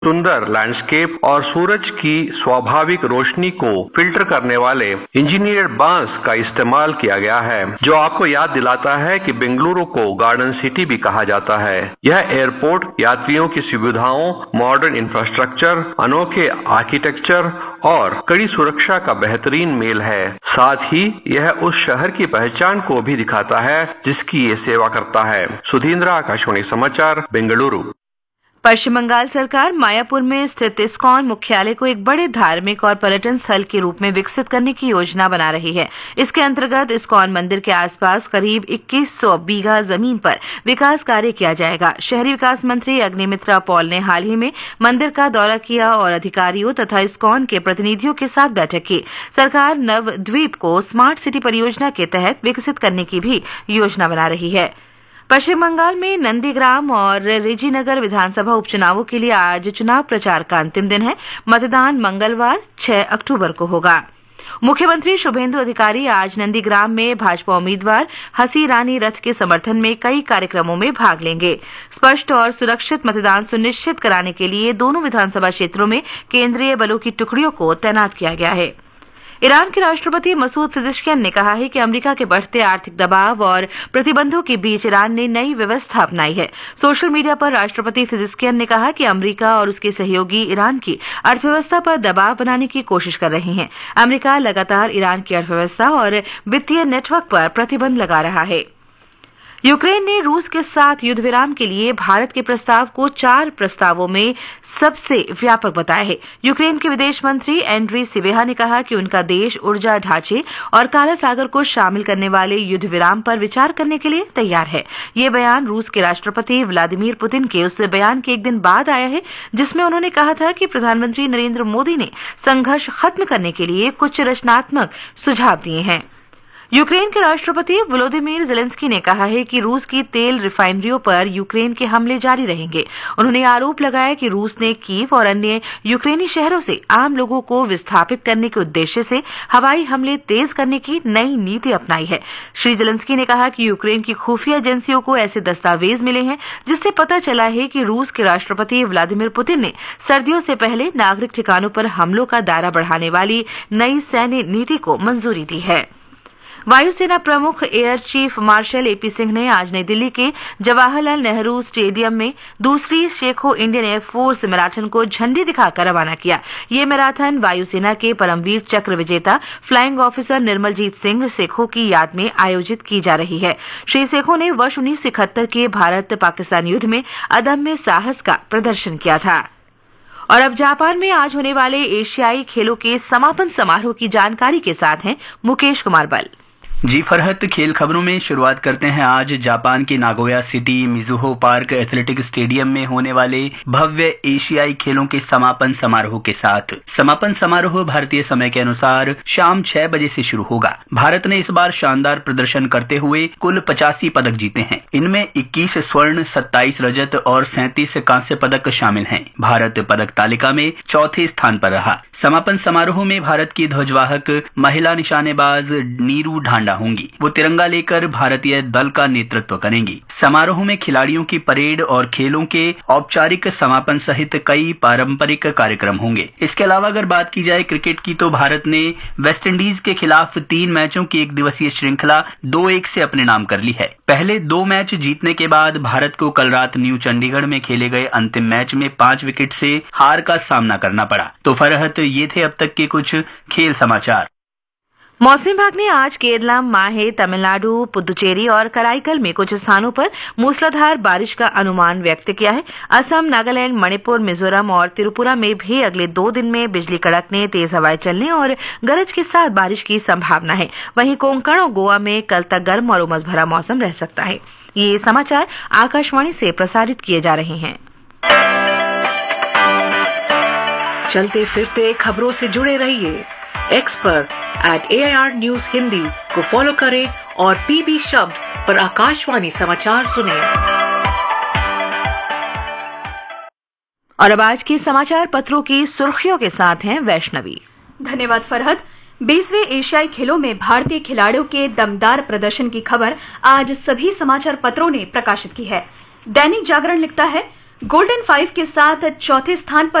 सुंदर लैंडस्केप और सूरज की स्वाभाविक रोशनी को फिल्टर करने वाले इंजीनियर्ड बांस का इस्तेमाल किया गया है, जो आपको याद दिलाता है कि बेंगलुरु को गार्डन सिटी भी कहा जाता है। यह एयरपोर्ट यात्रियों की सुविधाओं, मॉडर्न इंफ्रास्ट्रक्चर, अनोखे आर्किटेक्चर और कड़ी सुरक्षा का बेहतरीन मेल है। साथ ही यह उस शहर की पहचान को भी दिखाता है जिसकी ये सेवा करता है। सुधींद्रा, आकाशवाणी समाचार, बेंगलुरु। पश्चिम बंगाल सरकार मायापुर में स्थित इस्कॉन मुख्यालय को एक बड़े धार्मिक और पर्यटन स्थल के रूप में विकसित करने की योजना बना रही है। इसके अंतर्गत इस्कॉन मंदिर के आसपास करीब 2100 बीघा जमीन पर विकास कार्य किया जाएगा। शहरी विकास मंत्री अग्निमित्रा पॉल ने हाल ही में मंदिर का दौरा किया और अधिकारियों तथा इस्कॉन के प्रतिनिधियों के साथ बैठक की। सरकार नवद्वीप को स्मार्ट सिटी परियोजना के तहत विकसित करने की भी योजना बना रही है। पश्चिम बंगाल में नंदीग्राम और रेजीनगर विधानसभा उपचुनावों के लिए आज चुनाव प्रचार का अंतिम दिन है। मतदान मंगलवार 6 अक्टूबर को होगा। मुख्यमंत्री शुभेंदु अधिकारी आज नंदीग्राम में भाजपा उम्मीदवार हसी रानी रथ के समर्थन में कई कार्यक्रमों में भाग लेंगे। स्पष्ट और सुरक्षित मतदान सुनिश्चित कराने के लिए दोनों विधानसभा क्षेत्रों में केंद्रीय बलों की टुकड़ियों को तैनात किया गया है। ईरान के राष्ट्रपति मसूद पिज़ेश्कियान ने कहा है कि अमेरिका के बढ़ते आर्थिक दबाव और प्रतिबंधों के बीच ईरान ने नई व्यवस्था अपनाई है। सोशल मीडिया पर राष्ट्रपति पिज़ेश्कियान ने कहा कि अमेरिका और उसके सहयोगी ईरान की अर्थव्यवस्था पर दबाव बनाने की कोशिश कर रहे हैं। अमेरिका लगातार ईरान की अर्थव्यवस्था और वित्तीय नेटवर्क पर प्रतिबंध लगा रहा है। यूक्रेन ने रूस के साथ युद्ध विराम के लिए भारत के प्रस्ताव को 4 प्रस्तावों में सबसे व्यापक बताया है। यूक्रेन के विदेश मंत्री एंड्री सिबिहा ने कहा कि उनका देश ऊर्जा ढांचे और काला सागर को शामिल करने वाले युद्ध विराम पर विचार करने के लिए तैयार है। ये बयान रूस के राष्ट्रपति व्लादिमीर पुतिन के उस बयान के एक दिन बाद आया है जिसमें उन्होंने कहा था कि प्रधानमंत्री नरेंद्र मोदी ने संघर्ष खत्म करने के लिए कुछ रचनात्मक सुझाव दिए हैं। यूक्रेन के राष्ट्रपति वोलोदिमीर ज़ेलेंस्की ने कहा है कि रूस की तेल रिफाइनरियों पर यूक्रेन के हमले जारी रहेंगे। उन्होंने आरोप लगाया कि रूस ने कीव और अन्य यूक्रेनी शहरों से आम लोगों को विस्थापित करने के उद्देश्य से हवाई हमले तेज करने की नई नीति अपनाई है। श्री ज़ेलेंस्की ने कहा कि यूक्रेन की खुफिया एजेंसियों को ऐसे दस्तावेज मिले हैं जिससे पता चला है कि रूस के राष्ट्रपति व्लादिमीर पुतिन ने सर्दियों से पहले नागरिक ठिकानों पर हमलों का दायरा बढ़ाने वाली नई सैन्य नीति को मंजूरी दी है। वायुसेना प्रमुख air chief marshal AP Singh ने आज नई दिल्ली के जवाहरलाल नेहरू स्टेडियम में दूसरी शेखो इंडियन एयरफोर्स मैराथन को झंडी दिखाकर रवाना किया। ये मैराथन वायुसेना के परमवीर चक्र विजेता फ्लाइंग ऑफिसर निर्मलजीत सिंह सेखो की याद में आयोजित की जा रही है। श्री सेखो ने वर्ष 1971 के भारत पाकिस्तान युद्ध में अदम्य साहस का प्रदर्शन किया था। और अब जापान में आज होने वाले एशियाई खेलों के समापन समारोह की जानकारी के साथ हैं मुकेश कुमार बल। जी फरहत, खेल खबरों में शुरुआत करते हैं आज जापान के Nagoya city Mizuho park athletic stadium में होने वाले भव्य एशियाई खेलों के समापन समारोह के साथ। समापन समारोह भारतीय समय के अनुसार शाम 6 बजे से शुरू होगा। भारत ने इस बार शानदार प्रदर्शन करते हुए कुल 85 पदक जीते हैं। इनमें 21 स्वर्ण, 27 रजत और 37 कांस्य पदक शामिल हैं। भारत पदक तालिका में चौथे स्थान पर रहा। समापन समारोह में भारत की ध्वजवाहक महिला निशानेबाज नीरू ढांडा होंगी। वो तिरंगा लेकर भारतीय दल का नेतृत्व करेंगी। समारोह में खिलाड़ियों की परेड और खेलों के औपचारिक समापन सहित कई पारंपरिक कार्यक्रम होंगे। इसके अलावा अगर बात की जाए क्रिकेट की, तो भारत ने वेस्टइंडीज के खिलाफ 3 मैचों की एक दिवसीय श्रृंखला 2-1 से अपने नाम कर ली है। पहले 2 मैच जीतने के बाद भारत को कल रात न्यू चंडीगढ़ में खेले गए अंतिम मैच में 5 विकेट से हार का सामना करना पड़ा। तो फरहत, ये थे अब तक के कुछ खेल समाचार। मौसम विभाग ने आज केरला, माहे, तमिलनाडु, पुदुचेरी और कराईकल में कुछ स्थानों पर मूसलाधार बारिश का अनुमान व्यक्त किया है। असम, नागालैंड, मणिपुर, मिजोरम और त्रिपुरा में भी अगले 2 दिन में बिजली कड़कने, तेज हवाएं चलने और गरज के साथ बारिश की संभावना है। वहीं कोंकण और गोवा में कल तक गर्म और उमस भरा मौसम रह सकता है। ये समाचार आकाशवाणी से प्रसारित किए जा रहे हैं। चलते फिरते खबरों से जुड़े रहिए। एक्स पर @AIR न्यूज हिंदी को फॉलो करें और PB शब्द पर आकाशवाणी समाचार सुनें। और अब आज के समाचार पत्रों की सुर्खियों के साथ हैं वैष्णवी। धन्यवाद फरहत। 20वें एशियाई खेलों में भारतीय खिलाड़ियों के दमदार प्रदर्शन की खबर आज सभी समाचार पत्रों ने प्रकाशित की है। दैनिक जागरण लिखता है, गोल्डन 5 के साथ चौथे स्थान पर